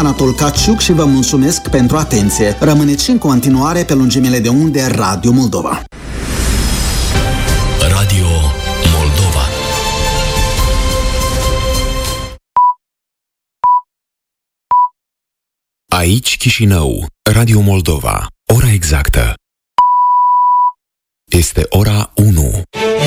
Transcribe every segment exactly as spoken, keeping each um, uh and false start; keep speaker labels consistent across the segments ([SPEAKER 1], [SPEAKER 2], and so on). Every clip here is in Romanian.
[SPEAKER 1] Anatol Caciuc și vă mulțumesc pentru atenție. Rămâneți în continuare pe lungimile de unde Radio Moldova.
[SPEAKER 2] Radio Moldova. Aici Chișinău, Radio Moldova. Ora exactă este ora unu.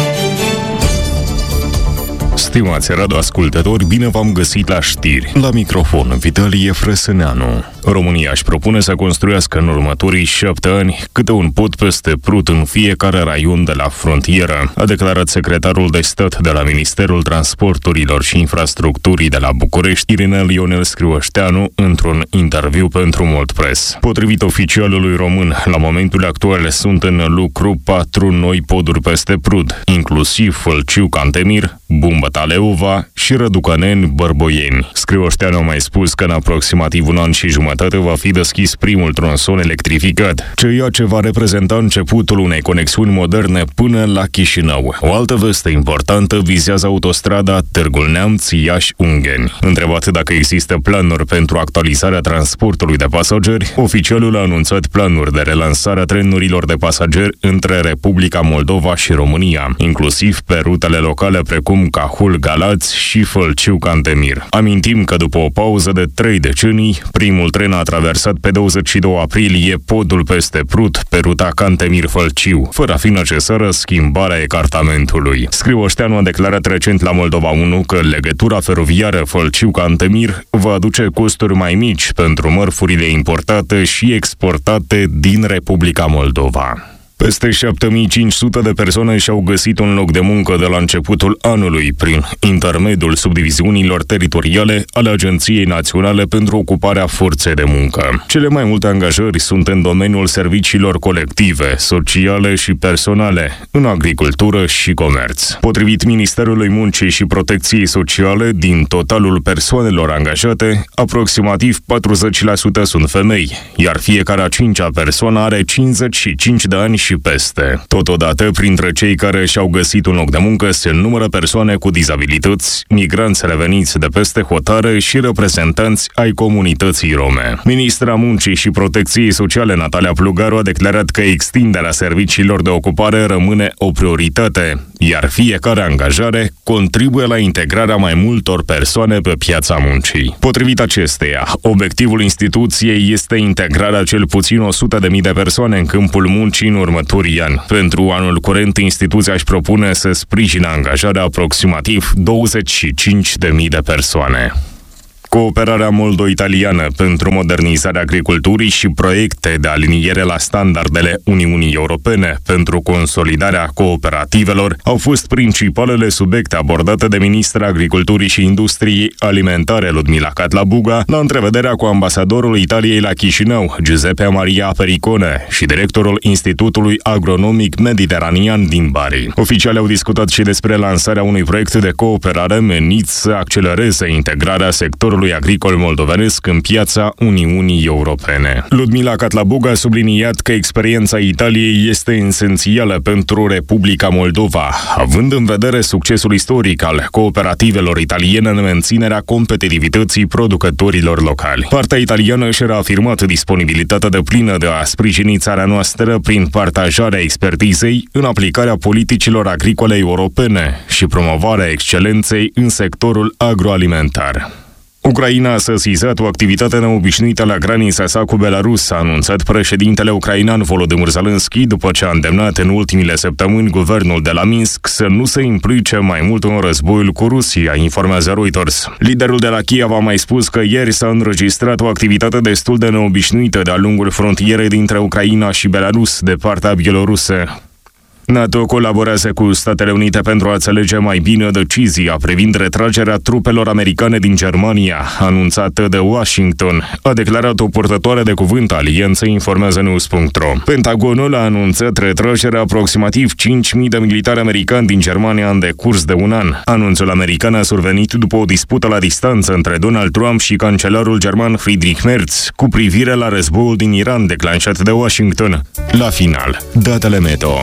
[SPEAKER 3] Stimați radioascultători, bine v-am găsit la știri. La microfon, Vitalie Frăsăneanu. România își propune să construiască în următorii șapte ani câte un pod peste Prut în fiecare raion de la frontieră, a declarat secretarul de stat de la Ministerul Transporturilor și Infrastructurii de la București, Irinel Ionel Scrioșteanu, într-un interviu pentru Moldpress. Potrivit oficialului român, la momentul actual sunt în lucru patru noi poduri peste Prut, inclusiv Fălciu-Cantemir, Bumbăta-Leova și Răducăneni-Bărboieni. Scrioșteanu a mai spus că în aproximativ un an și jumătate va fi deschis primul tronson electrificat, ceea ce va reprezenta începutul unei conexiuni moderne până la Chișinău. O altă veste importantă vizează autostrada Târgu Neamț-Iași-Ungheni. Întrebat dacă există planuri pentru actualizarea transportului de pasageri, oficialul a anunțat planuri de relansare a trenurilor de pasageri între Republica Moldova și România, inclusiv pe rutele locale precum Cahul-Galați și Fălciu-Cantemir. Amintim că după o pauză de trei decenii, primul tren a traversat pe douăzeci și doi aprilie podul peste Prut pe ruta Cantemir-Fălciu, fără a fi necesară schimbarea ecartamentului. Scrioșteanu a declarat recent la Moldova unu că legătura feroviară Fălciu-Cantemir va aduce costuri mai mici pentru mărfurile importate și exportate din Republica Moldova. Peste șapte mii cinci sute de persoane și-au găsit un loc de muncă de la începutul anului prin intermediul subdiviziunilor teritoriale ale Agenției Naționale pentru Ocuparea Forței de Muncă. Cele mai multe angajări sunt în domeniul serviciilor colective, sociale și personale, în agricultură și comerț. Potrivit Ministerului Muncii și Protecției Sociale, din totalul persoanelor angajate, aproximativ patruzeci la sută sunt femei, iar fiecare a cincea persoană are cincizeci și cinci de ani și peste. Totodată, printre cei care și-au găsit un loc de muncă se numără persoane cu dizabilități, migranți reveniți de peste hotare și reprezentanți ai comunității rome. Ministra Muncii și Protecției Sociale Natalia Plugaru a declarat că extinderea serviciilor de ocupare rămâne o prioritate, iar fiecare angajare contribuie la integrarea mai multor persoane pe piața muncii. Potrivit acesteia, obiectivul instituției este integrarea cel puțin o sută de mii de persoane în câmpul muncii în următorii ani. Pentru anul curent, instituția își propune să sprijine angajarea aproximativ douăzeci și cinci de mii de persoane. Cooperarea moldo-italiană pentru modernizarea agriculturii și proiecte de aliniere la standardele Uniunii Europene pentru consolidarea cooperativelor au fost principalele subiecte abordate de ministra Agriculturii și Industriei Alimentare Ludmila Catlabuga la întrevederea cu ambasadorul Italiei la Chișinău, Giuseppe Maria Pericone, și directorul Institutului Agronomic Mediteranean din Bari. Oficialii au discutat și despre lansarea unui proiect de cooperare menit să accelereze integrarea sectorului agricol moldovenesc în piața Uniunii Europene. Ludmila Catlabuga a subliniat că experiența Italiei este esențială pentru Republica Moldova, având în vedere succesul istoric al cooperativelor italiene în menținerea competitivității producătorilor locali. Partea italiană și-a reafirmat disponibilitatea deplină de a sprijini țara noastră prin partajarea expertizei în aplicarea politicilor agricole europene și promovarea excelenței în sectorul agroalimentar. Ucraina a sesizat o activitate neobișnuită la granița sa cu Belarus, a anunțat președintele ucrainean Volodymyr Zelensky după ce a îndemnat în ultimile săptămâni guvernul de la Minsk să nu se implice mai mult în războiul cu Rusia, informează Reuters. Liderul de la Kiev a mai spus că ieri s-a înregistrat o activitate destul de neobișnuită de-a lungul frontierei dintre Ucraina și Belarus de partea bielorusă. NATO colaborează cu Statele Unite pentru a înțelege mai bine decizia privind retragerea trupelor americane din Germania, anunțată de Washington, a declarat o purtătoare de cuvânt a alianței, informează news punct ro. Pentagonul a anunțat retragerea aproximativ cinci mii de militari americani din Germania în decurs de un an. Anunțul american a survenit după o dispută la distanță între Donald Trump și cancelarul german Friedrich Merz cu privire la războiul din Iran declanșat de Washington. La final, datele meteo.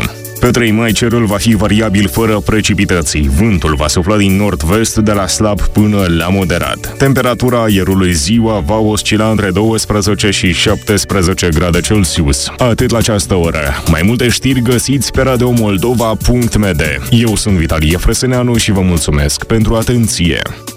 [SPEAKER 3] Pe trei mai cerul va fi variabil fără precipitații. Vântul va sufla din nord-vest de la slab până la moderat. Temperatura aerului ziua va oscila între douăsprezece și șaptesprezece grade Celsius. Atât la această oră. Mai multe știri găsiți pe radio moldova punct m d. Eu sunt Vitalie Frăsăneanu și vă mulțumesc pentru atenție.